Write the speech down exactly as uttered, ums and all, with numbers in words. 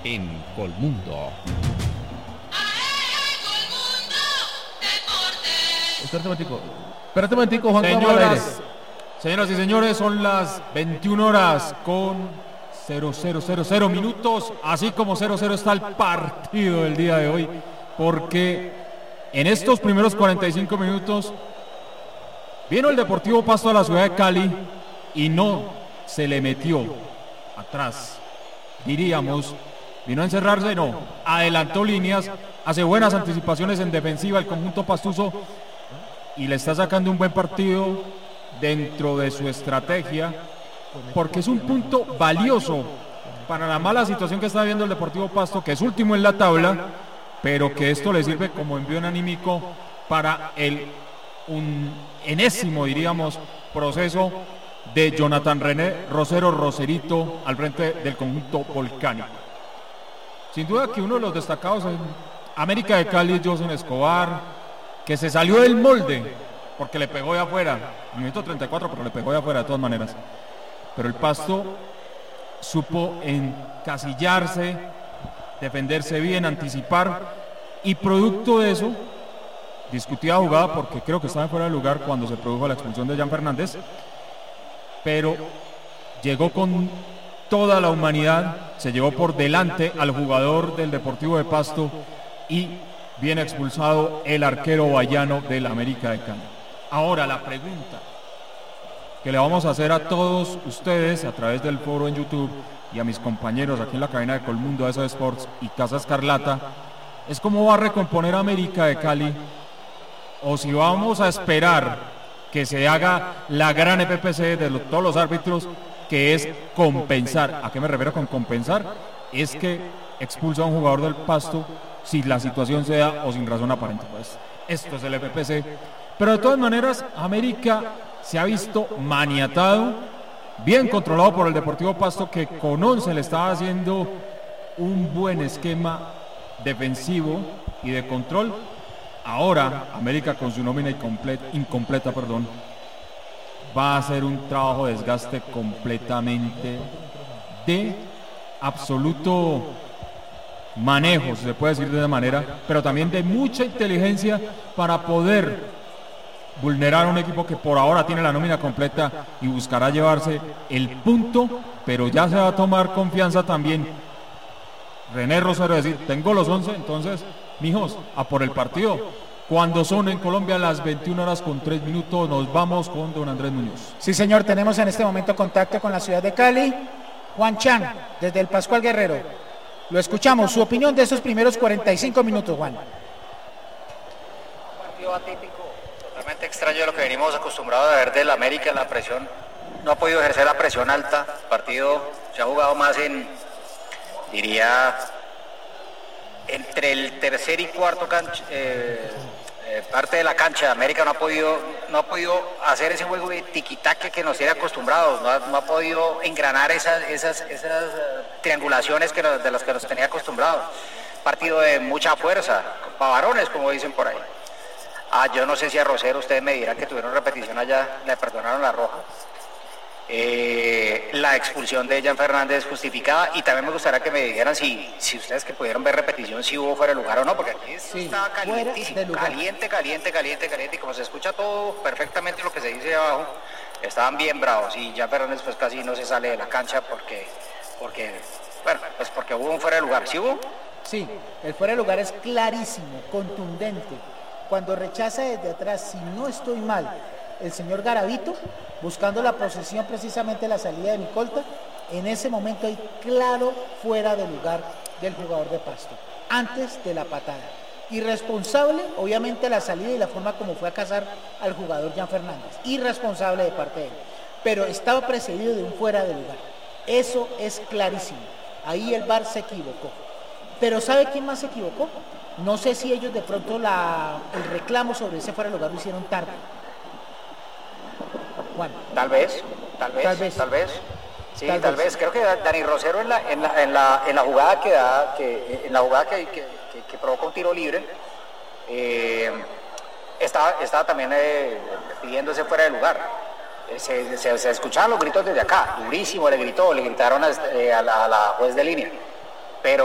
en Colmundo. Espérate un momentico, espérate un momentico, Juan Señoras, señoras y señores, son las veintiuna horas con cero cero cero cero minutos, así como cero cero está el partido del día de hoy, porque en estos primeros cuarenta y cinco minutos vino el Deportivo Pasto a la ciudad de Cali y no se le metió atrás, diríamos, vino a encerrarse, no, adelantó líneas, hace buenas anticipaciones en defensiva el conjunto pastuso y le está sacando un buen partido dentro de su estrategia, porque es un punto valioso para la mala situación que está viviendo el Deportivo Pasto, que es último en la tabla, pero que esto le sirve como envío anímico para el un enésimo, diríamos, proceso de Jonathan René Rosero Roserito al frente del conjunto volcánico. Sin duda que uno de los destacados en América de Cali es José Escobar, que se salió del molde porque le pegó de afuera, en minuto treinta y cuatro, pero le pegó de afuera de todas maneras. Pero el Pasto supo encasillarse, defenderse bien, anticipar, y producto de eso, discutida jugada porque creo que estaba fuera de lugar cuando se produjo la expulsión de Jan Fernández, pero llegó con toda la humanidad, se llevó por delante al jugador del Deportivo de Pasto y viene expulsado el arquero vallano del América de Cali. Ahora la pregunta que le vamos a hacer a todos ustedes a través del foro en YouTube y a mis compañeros aquí en la cadena de Colmundo, A S Sports y Casa Escarlata, es cómo va a recomponer América de Cali, o si vamos a esperar que se haga la gran E P P C de lo, todos los árbitros, que es compensar. ¿A qué me refiero con compensar? Es que expulsa a un jugador del Pasto si la situación se da o sin razón aparente. Pues esto es el E P P C. Pero de todas maneras, América se ha visto maniatado, bien controlado por el Deportivo Pasto, que con once le estaba haciendo un buen esquema defensivo y de control. Ahora, América con su nómina incompleta, incompleta perdón, va a hacer un trabajo de desgaste completamente de absoluto manejo, si se puede decir de esa manera, pero también de mucha inteligencia para poder vulnerar a un equipo que por ahora tiene la nómina completa y buscará llevarse el punto, pero ya se va a tomar confianza también René Rosero, decir, tengo los once, entonces, mijos, a por el partido. Cuando son en Colombia las veintiuna horas con tres minutos, nos vamos con don Andrés Muñoz. Sí, señor, tenemos en este momento contacto con la ciudad de Cali. Juan Chan, desde el Pascual Guerrero. Lo escuchamos, su opinión de esos primeros cuarenta y cinco minutos, Juan. Un partido atípico, totalmente extraño de lo que venimos acostumbrados a ver del América, la presión. No ha podido ejercer la presión alta. El partido se ha jugado más en, diría, entre el tercer y cuarto cancha, eh, eh, parte de la cancha. América no ha podido no ha podido hacer ese juego de tiquitaque que nos tiene acostumbrados, no ha, no ha podido engranar esas esas esas uh, triangulaciones que nos, de las que nos tenía acostumbrados. Partido de mucha fuerza, pavarones, como dicen por ahí. Ah, yo no sé si a Rosero ustedes me dirán que tuvieron repetición allá, le perdonaron la roja. Eh, la expulsión de Jan Fernández justificada, y también me gustaría que me dijeran si, si ustedes que pudieron ver repetición, si hubo fuera de lugar o no, porque aquí sí, estaba calientísimo, caliente, caliente, caliente, caliente, y como se escucha todo perfectamente lo que se dice de abajo, estaban bien bravos, y Jan Fernández pues casi no se sale de la cancha porque, porque, bueno, pues porque hubo un fuera de lugar. ¿Sí hubo? Sí, el fuera de lugar es clarísimo, contundente, cuando rechaza desde atrás, si no estoy mal, el señor Garavito, buscando la posesión precisamente la salida de Micolta, en ese momento hay claro fuera de lugar del jugador de Pasto, antes de la patada. Irresponsable, obviamente, la salida y la forma como fue a cazar al jugador Jan Fernández, irresponsable de parte de él, pero estaba precedido de un fuera de lugar, eso es clarísimo, ahí el V A R se equivocó. Pero ¿sabe quién más se equivocó? No sé si ellos de pronto la, el reclamo sobre ese fuera de lugar lo hicieron tarde. Juan. Tal vez, tal vez, tal vez. Tal vez. Sí, tal, tal vez. vez. Creo que Dani Rosero en la, en la, en la, en la jugada que da, que, en la jugada que, que, que, que provoca un tiro libre, eh, estaba, estaba también eh, pidiendo ese fuera de lugar. Eh, se, se, se escuchaban los gritos desde acá, durísimo le gritó, le gritaron a, eh, a, la, a la juez de línea.